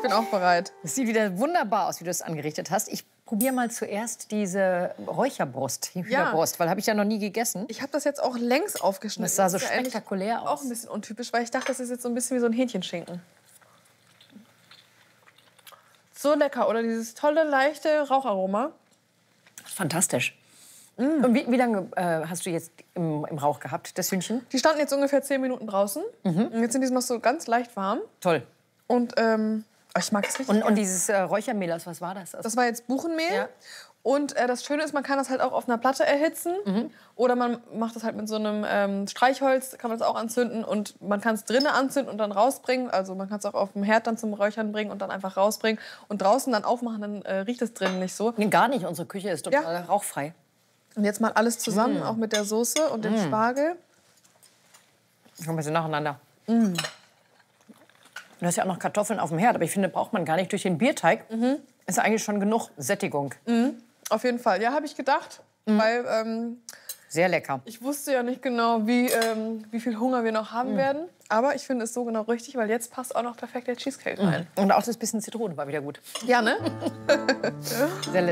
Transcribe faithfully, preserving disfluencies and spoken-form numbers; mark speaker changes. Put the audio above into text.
Speaker 1: bin auch bereit.
Speaker 2: Es sieht wieder wunderbar aus, wie du es angerichtet hast. Ich probiere mal zuerst diese Räucherbrust, Hühnerbrust, ja. Weil habe ich ja noch nie gegessen.
Speaker 1: Ich habe das jetzt auch längs aufgeschnitten.
Speaker 2: Das sah so
Speaker 1: das
Speaker 2: spektakulär aus.
Speaker 1: Auch ein bisschen untypisch, weil ich dachte, das ist jetzt so ein bisschen wie so ein Hähnchenschinken. So lecker, oder dieses tolle, leichte Raucharoma.
Speaker 2: Fantastisch. Mm. Und wie, wie lange äh, hast du jetzt im, im Rauch gehabt, das Hühnchen?
Speaker 1: Die standen jetzt ungefähr zehn Minuten draußen. Mhm. Und jetzt sind die noch so ganz leicht warm.
Speaker 2: Toll.
Speaker 1: Und ähm, ich mag es richtig.
Speaker 2: Und, und dieses äh, Räuchermehl, aus was war das?
Speaker 1: Das war jetzt Buchenmehl.
Speaker 2: Ja.
Speaker 1: Und äh, das Schöne ist, man kann das halt auch auf einer Platte erhitzen. Mhm. Oder man macht das halt mit so einem ähm, Streichholz, kann man das auch anzünden. Und man kann es drinnen anzünden und dann rausbringen. Also man kann es auch auf dem Herd dann zum Räuchern bringen und dann einfach rausbringen. Und draußen dann aufmachen, dann äh, riecht es drinnen nicht so.
Speaker 2: Nee, gar nicht, unsere Küche ist total ja. rauchfrei.
Speaker 1: Und jetzt mal alles zusammen, mm. auch mit der Soße und dem mm. Spargel.
Speaker 2: Ein bisschen nacheinander. Mm. Du hast ja auch noch Kartoffeln auf dem Herd, aber ich finde, braucht man gar nicht. Durch den Bierteig mhm. ist eigentlich schon genug Sättigung.
Speaker 1: Mhm. Auf jeden Fall. Ja, habe ich gedacht. Mhm. Weil, ähm,
Speaker 2: sehr lecker.
Speaker 1: Ich wusste ja nicht genau, wie, ähm, wie viel Hunger wir noch haben mhm. werden. Aber ich finde es so genau richtig, weil jetzt passt auch noch perfekt der Cheesecake rein.
Speaker 2: Und auch das bisschen Zitrone war wieder gut.
Speaker 1: Ja, ne?
Speaker 2: Sehr lecker.